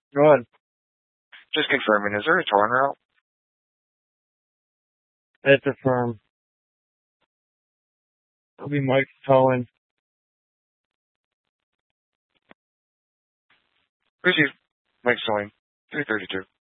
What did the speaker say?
Go ahead. Just confirming, is there a torn route? It's a firm. It'll be Mike Cohen. Receive. Mike Sewing, 332.